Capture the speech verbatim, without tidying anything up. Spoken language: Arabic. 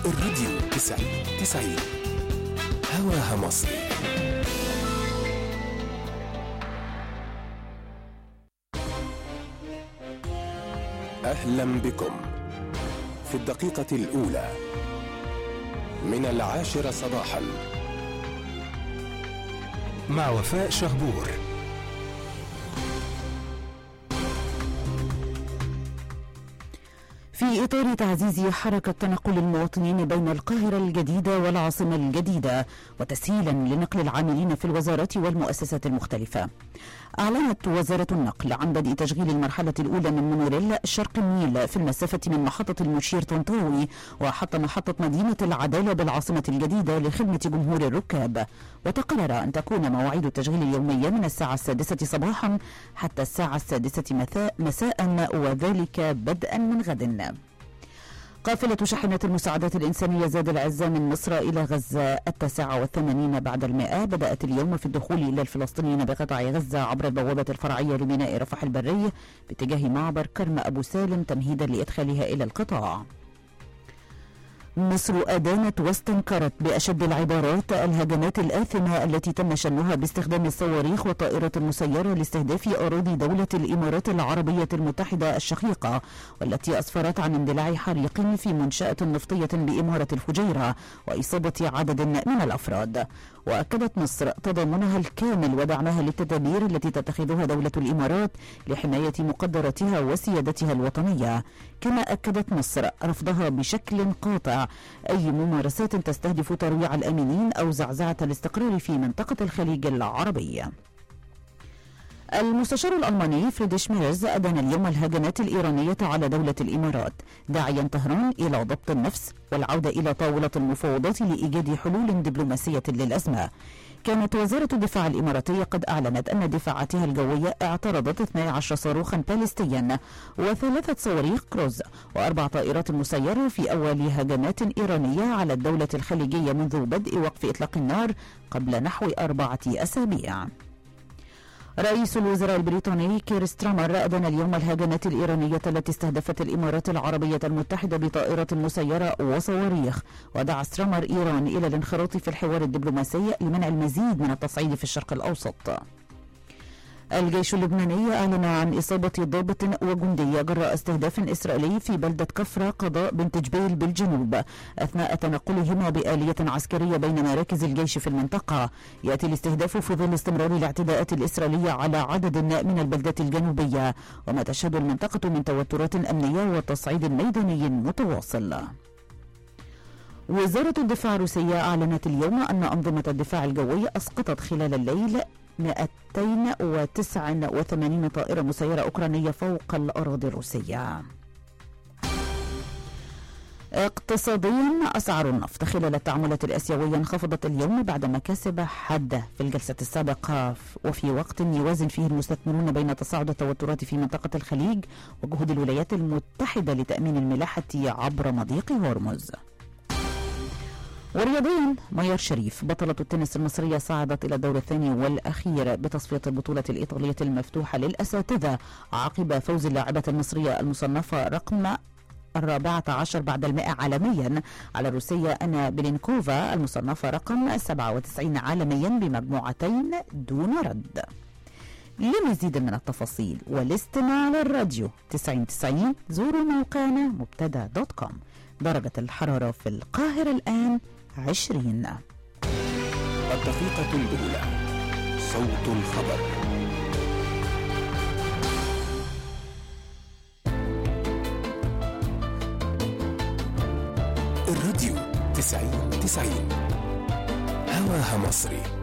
الراديو تسعين تسعين هواها مصري. أهلا بكم في الدقيقة الأولى من العاشرة صباحا مع وفاء شهبور. في إطار تعزيز حركة تنقل المواطنين بين القاهرة الجديدة والعاصمة الجديدة وتسهيلا لنقل العاملين في الوزارات والمؤسسات المختلفة، أعلنت وزارة النقل عن بدء تشغيل المرحلة الأولى من مونوريل شرق النيل في المسافة من محطة المشير طنطاوي وحتى محطة مدينة العدالة بالعاصمة الجديدة لخدمة جمهور الركاب. وتقرر أن تكون مواعيد التشغيل اليومية من الساعة السادسة صباحا حتى الساعة السادسة مساء، وذلك بدءا من غد. قافلة شاحنات المساعدات الإنسانية زاد العزة من مصر إلى غزة التاسعة والثمانين بعد المئة بدأت اليوم في الدخول إلى الفلسطينيين بقطاع غزة عبر البوابة الفرعية لميناء رفح البري باتجاه معبر كرم أبو سالم تمهيدا لإدخالها إلى القطاع. مصر أدانت واستنكرت بأشد العبارات الهجمات الآثمة التي تم شنها باستخدام الصواريخ والطائرات المسيرة لاستهداف أراضي دولة الإمارات العربية المتحدة الشقيقة، والتي أسفرت عن اندلاع حريق في منشأة نفطية بإمارة الفجيرة وإصابة عدد من الأفراد. وأكدت مصر تضامنها الكامل ودعمها للتدابير التي تتخذها دولة الإمارات لحماية مقدراتها وسيادتها الوطنية. كما أكدت مصر رفضها بشكل قاطع أي ممارسات تستهدف ترويع الآمنين أو زعزعة الاستقرار في منطقة الخليج العربي. المستشار الألماني فريدريش ميرز أدان اليوم الهجمات الإيرانية على دولة الإمارات، داعيا طهران إلى ضبط النفس والعودة إلى طاولة المفاوضات لإيجاد حلول دبلوماسية للأزمة. كانت وزارة الدفاع الإماراتية قد أعلنت أن دفاعاتها الجوية اعترضت اثني عشر صاروخا باليستيا وثلاثة صواريخ كروز وأربع طائرات مسيرة في أول هجمات إيرانية على الدولة الخليجية منذ بدء وقف إطلاق النار قبل نحو أربعة أسابيع. رئيس الوزراء البريطاني كير سترامر أدان اليوم الهجمات الإيرانية التي استهدفت الإمارات العربية المتحدة بطائرة مسيرة وصواريخ، ودعا سترامر إيران إلى الانخراط في الحوار الدبلوماسي لمنع المزيد من التصعيد في الشرق الأوسط. الجيش اللبناني أعلن عن إصابة ضابط وجندي جراء استهداف إسرائيلي في بلدة كفر قضاء بنت جبيل بالجنوب أثناء تنقلهما بآلية عسكرية بين مراكز الجيش في المنطقة. يأتي الاستهداف في ظل استمرار الاعتداءات الإسرائيلية على عدد من البلدات الجنوبية وما تشهد المنطقة من توترات أمنية وتصعيد ميداني متواصل. وزارة الدفاع الروسية أعلنت اليوم أن أنظمة الدفاع الجوي أسقطت خلال الليل مئتين وتسعة وثمانين طائرة مسيرة أوكرانية فوق الأراضي الروسية. اقتصاديا، أسعار النفط خلال التعاملات الآسيوية انخفضت اليوم بعد مكاسب حادة في الجلسة السابقة، وفي وقت يوازن فيه المستثمرون بين تصاعد التوترات في منطقة الخليج وجهود الولايات المتحدة لتأمين الملاحة عبر مضيق هرمز. ورياضيا، ميار شريف بطلة التنس المصرية صعدت إلى الدور الثاني والأخير بتصفية البطولة الإيطالية المفتوحة للأساتذة عقب فوز اللاعبة المصرية المصنفة رقم الرابعة عشر بعد المئة عالميا على الروسية أنا بلينكوفا المصنفة رقم سبعة وتسعين عالميا بمجموعتين دون رد. لمزيد من التفاصيل والاستماع للراديو تسعين تسعين زوروا موقعنا مبتدا دوت كوم. درجة الحرارة في القاهرة الآن عشرين. الدقيقة الأولى، صوت الخبر. الراديو تسعين تسعين هواها مصري.